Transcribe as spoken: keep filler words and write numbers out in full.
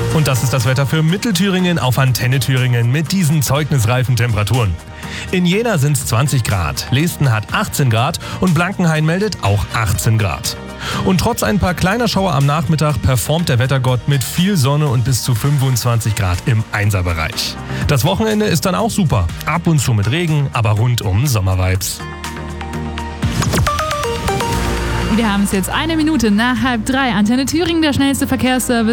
Und das ist das Wetter für Mittelthüringen auf Antenne Thüringen mit diesen zeugnisreifen Temperaturen. In Jena sind es zwanzig Grad, Leesten hat achtzehn Grad und Blankenhain meldet auch achtzehn Grad. Und trotz ein paar kleiner Schauer am Nachmittag performt der Wettergott mit viel Sonne und bis zu fünfundzwanzig Grad im Einserbereich. Das Wochenende ist dann auch super. Ab und zu mit Regen, aber rundum Sommervibes. Wir haben es jetzt eine Minute nach halb drei. Antenne Thüringen, der schnellste Verkehrsservice.